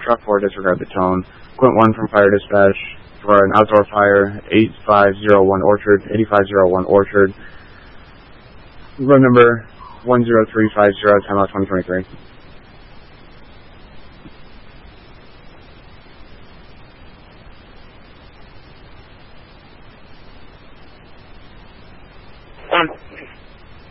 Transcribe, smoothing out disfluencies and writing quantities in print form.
truck 4, disregard the tone. Quint 1 from Fire Dispatch for an outdoor fire, 8501 Orchard, 8501 Orchard. Road number 10350, timeout 2023. One.